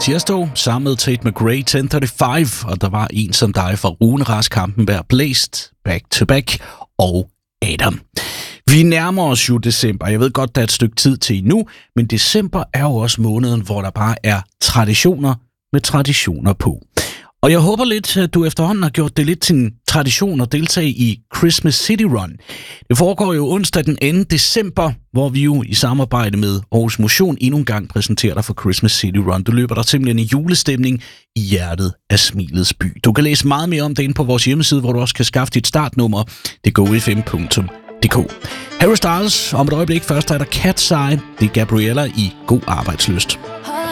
Tiesto sammen med Tate McRae 1035, og der var en som dig fra Rune Rask Kampenberg, Blæst, Back to Back og Adam. Vi nærmer os jo december. Jeg ved godt, der er et stykke tid til endnu, men december er jo også måneden, hvor der bare er traditioner med traditioner på. Og jeg håber lidt, at du efterhånden har gjort det lidt til en tradition at deltage i Christmas City Run. Det foregår jo onsdag den 2. december, hvor vi jo i samarbejde med Aarhus Motion endnu en gang præsenterer dig for Christmas City Run. Du løber der simpelthen i julestemning i hjertet af Smilets by. Du kan læse meget mere om det inde på vores hjemmeside, hvor du også kan skaffe dit startnummer. Det er gofm.dk. Harry Styles, om et øjeblik først er der Cat's Eye. Det er Gabriella i God Arbejdslyst.